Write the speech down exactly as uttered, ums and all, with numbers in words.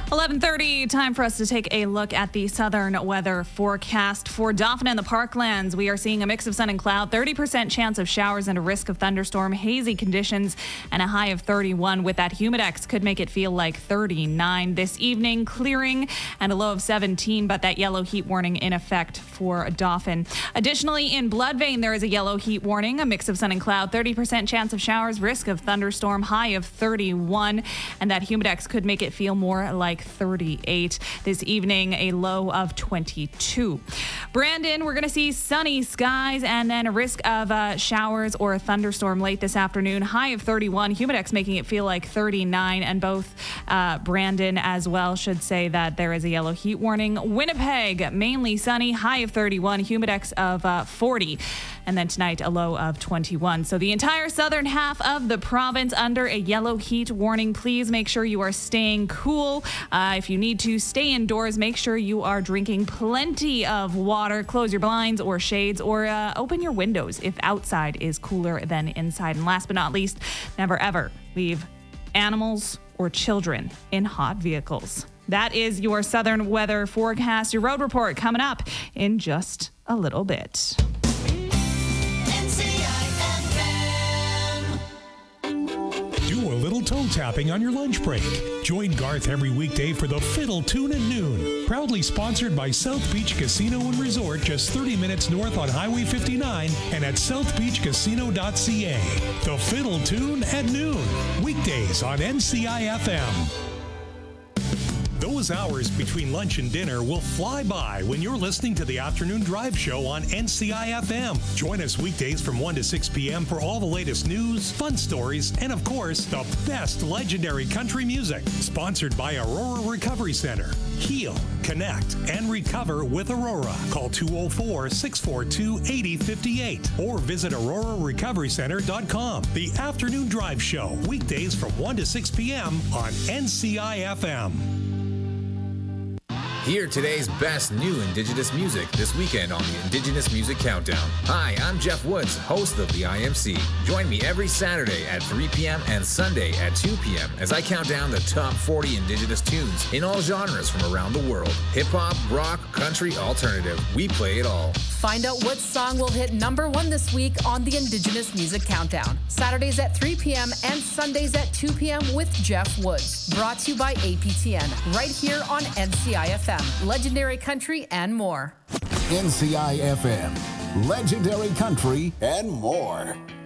eleven thirty, time for us to take a look at the southern weather forecast for Dauphin and the Parklands. We are seeing a mix of sun and cloud, thirty percent chance of showers and a risk of thunderstorm, hazy conditions, and a high of thirty-one with that humidex could make it feel like thirty-nine this evening, clearing and a low of seventeen, but that yellow heat warning in effect for Dauphin. Additionally, in Bloodvein, there is a yellow heat warning, a mix of sun and cloud, thirty percent chance of showers, risk of thunderstorm, high of thirty-one, and that humidex could make it feel more like thirty-eight. This evening, a low of twenty-two. Brandon, we're going to see sunny skies and then a risk of uh, showers or a thunderstorm late this afternoon. High of thirty-one. Humidex making it feel like thirty-nine. And both uh, Brandon as well should say that there is a yellow heat warning. Winnipeg, mainly sunny. High of thirty-one. Humidex of uh, forty. And then tonight, a low of twenty-one. So the entire southern half of the province under a yellow heat warning. Please make sure you are staying cool. Uh, if you need to, stay indoors. Make sure you are drinking plenty of water. Close your blinds or shades, or uh, open your windows if outside is cooler than inside. And last but not least, never ever leave animals or children in hot vehicles. That is your southern weather forecast. Your road report coming up in just a little bit. Do a little toe tapping on your lunch break. Join Garth every weekday for the Fiddle Tune at noon. Proudly sponsored by South Beach Casino and Resort, just thirty minutes north on Highway fifty-nine and at south beach casino dot c a. The Fiddle Tune at noon. Weekdays on N C I F M. Those hours between lunch and dinner will fly by when you're listening to the Afternoon Drive Show on N C I F M. Join us weekdays from one to six p.m. for all the latest news, fun stories, and of course, the best legendary country music. Sponsored by Aurora Recovery Center. Heal, connect, and recover with Aurora. Call two oh four, six four two, eight oh five eight or visit aurora recovery center dot com. The Afternoon Drive Show, weekdays from one to six p.m. on N C I F M. Hear today's best new Indigenous music this weekend on the Indigenous Music Countdown. Hi, I'm Jeff Woods, host of the I M C. Join me every Saturday at three p.m. and Sunday at two p.m. as I count down the top forty Indigenous tunes in all genres from around the world. Hip-hop, rock, country, alternative. We play it all. Find out what song will hit number one this week on the Indigenous Music Countdown. Saturdays at three p.m. and Sundays at two p.m. with Jeff Woods. Brought to you by A P T N, right here on N C I F M. Legendary country and more. N C I F M, legendary country and more.